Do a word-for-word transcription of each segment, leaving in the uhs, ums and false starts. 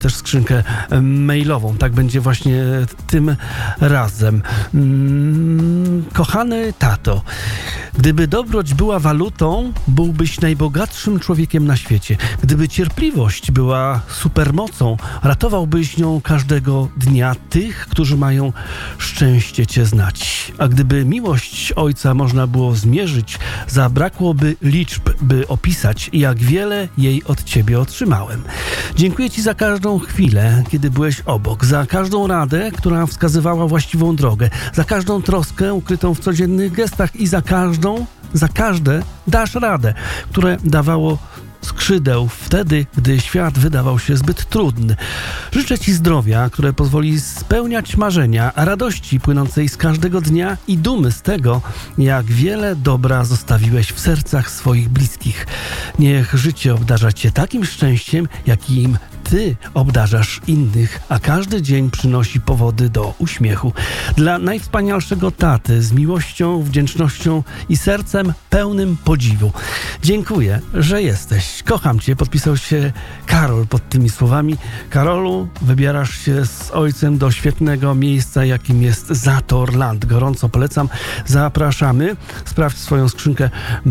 też skrzynkę mailową. Tak będzie właśnie tym razem. Mm, kochany tato, gdyby dobroć była walutą, byłbyś najbogatszym człowiekiem na świecie. Gdyby cierpliwość była supermocą, ratowałbyś nią każdego dnia tych, którzy mają szczęście cię znać. A gdyby miłość ojca można było zmierzyć, zabrakłoby liczb, by opisać, jak wiele jej od ciebie otrzymałem. Dziękuję ci za każdą chwilę, kiedy byłeś obok, za każdą radę, która wskazywała właściwą drogę, za każdą troskę ukrytą w codziennych gestach i za każdą, za każde dasz radę, które dawało skrzydeł wtedy, gdy świat wydawał się zbyt trudny. Życzę ci zdrowia, które pozwoli spełniać marzenia, radości płynącej z każdego dnia i dumy z tego, jak wiele dobra zostawiłeś w sercach swoich bliskich. Niech życie obdarza cię takim szczęściem, jakim ty obdarzasz innych, a każdy dzień przynosi powody do uśmiechu. Dla najwspanialszego taty z miłością, wdzięcznością i sercem pełnym podziwu. Dziękuję, że jesteś. Kocham cię. Podpisał się Karol pod tymi słowami. Karolu, wybierasz się z ojcem do świetnego miejsca, jakim jest Zatorland. Gorąco polecam. Zapraszamy. Sprawdź swoją skrzynkę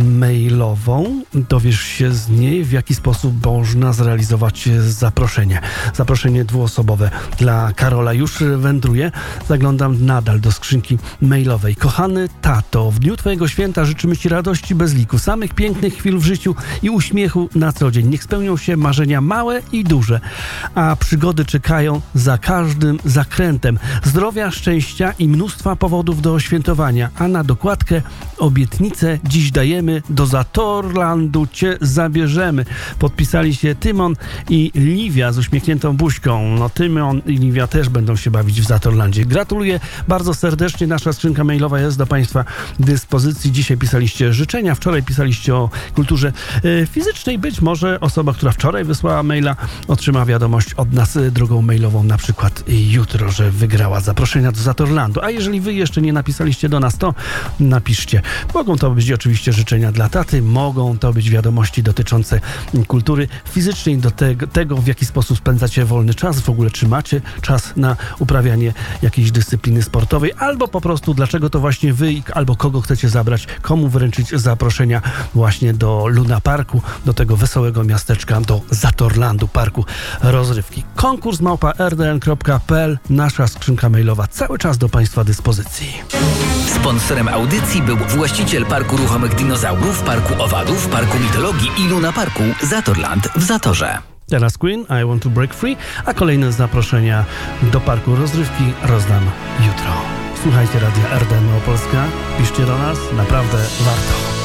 mailową. Dowiesz się z niej, w jaki sposób można zrealizować zaproszenie. Zaproszenie dwuosobowe dla Karola już wędruje. Zaglądam nadal do skrzynki mailowej. Kochany tato, w dniu twojego święta życzymy ci radości bez liku, samych pięknych chwil w życiu i uśmiechu na co dzień. Niech spełnią się marzenia małe i duże, a przygody czekają za każdym zakrętem. Zdrowia, szczęścia i mnóstwa powodów do świętowania, a na dokładkę obietnicę dziś dajemy, do Zatorlandu cię zabierzemy. Podpisali się Tymon i Liwia z uśmiechniętą buźką. No Tymon i Liwia też będą się bawić w Zatorlandzie. Gratuluję bardzo serdecznie. Nasza skrzynka mailowa jest do państwa dyspozycji. Dzisiaj pisaliście życzenia, wczoraj pisaliście o kulturze e, fizycznej. Być może osoba, która wczoraj wysłała maila, otrzyma wiadomość od nas drogą mailową, na przykład jutro, że wygrała zaproszenia do Zatorlandu. A jeżeli wy jeszcze nie napisaliście do nas, to napiszcie. Mogą to być oczywiście życzenia dla taty, mogą to być wiadomości dotyczące kultury fizycznej, do tego, tego w jaki sposób spędzacie wolny czas, w ogóle czy macie czas na uprawianie jakiejś dyscypliny sportowej, albo po prostu dlaczego to właśnie wy, albo kogo chcecie zabrać, komu wręczyć zaproszenia właśnie do Luna Parku, do tego wesołego miasteczka, do Zatorlandu, parku rozrywki. Konkurs małpa r d n kropka p l, nasza skrzynka mailowa cały czas do państwa dyspozycji. Sponsorem audycji był właściciel Parku Ruchomych Dinozaurów, Parku Owadów, Parku Mitologii i Luna Parku Zatorland w Zatorze. Teraz Queen, I Want to Break Free, a kolejne zaproszenia do parku rozrywki rozdam jutro. Słuchajcie Radia R D N Małopolska, piszcie do nas, naprawdę warto.